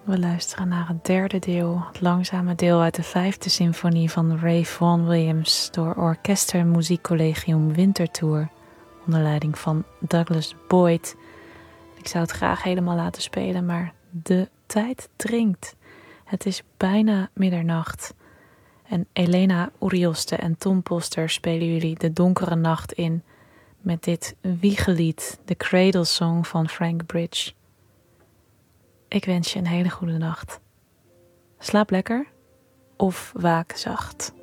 We luisteren naar het derde deel, het langzame deel uit de 5e symfonie van Ray Vaughan Williams door Orchester Muziekcollegium Winterthur onder leiding van Douglas Boyd. Ik zou het graag helemaal laten spelen, maar de tijd dringt. Het is bijna middernacht en Elena Urioste en Tom Poster spelen jullie de donkere nacht in met dit wiegelied, de Cradle Song van Frank Bridge. Ik wens je een hele goede nacht. Slaap lekker of waak zacht.